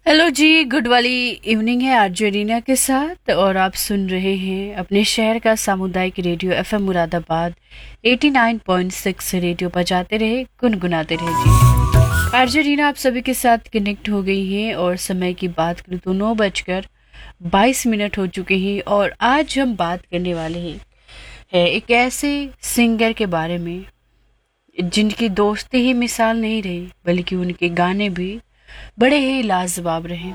Hello जी, good वाली evening है RJ Reena के साथ। और आप सुन रहे हैं अपने शहर का सामुदायिक रेडियो एफएम मुरादाबाद 89.6 रेडियो बजाते रहे, गुनगुनाते रहे जी। आरजे रीना आप सभी के साथ कनेक्ट हो गई हैं और समय की बात करूँ तो 9:22 हो चुके हैं। और आज हम बात करने वाले हैं एक ऐसे सिंगर के बारे में जिनकी दोस्ती ही मिसाल नहीं रही, बल्कि उनके गाने भी बड़े ही लाजवाब रहे।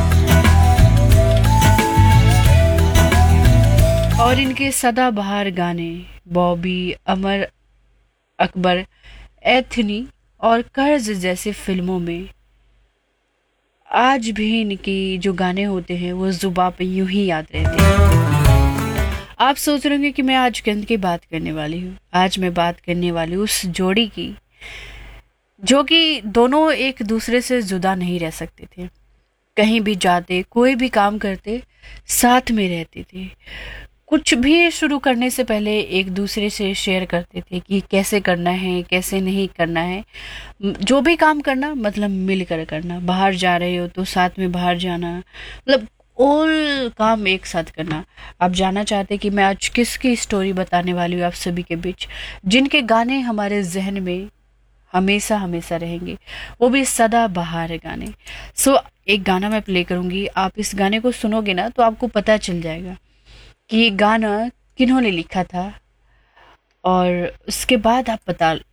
और इनके सदाबहार गाने बॉबी, अमर अकबर, एथनी और कर्ज जैसी फिल्मों में आज भी इनकी जो गाने होते हैं वो जुबा पे यूं ही याद रहते हैं। आप सोच रहे होंगे कि मैं आज किन की बात करने वाली हूँ। आज मैं बात करने वाली हूँ उस जोड़ी की जो कि दोनों एक दूसरे से जुदा नहीं रह सकते थे। कहीं भी जाते, कोई भी काम करते, साथ में रहते थे। कुछ भी शुरू करने से पहले एक दूसरे से शेयर करते थे कि कैसे करना है, कैसे नहीं करना है। जो भी काम करना मतलब मिलकर करना। बाहर जा रहे हो तो साथ में बाहर जाना, मतलब ऑल काम एक साथ करना। आप जानना चाहते कि मैं आज किसकी स्टोरी बताने वाली हूँ आप सभी के बीच, जिनके गाने हमारे जहन में हमेशा हमेशा रहेंगे, वो भी सदा बहार गाने। सो एक गाना मैं प्ले करूंगी, आप इस गाने को सुनोगे ना तो आपको पता चल जाएगा कि ये गाना किन्होंने लिखा था। और उसके बाद आप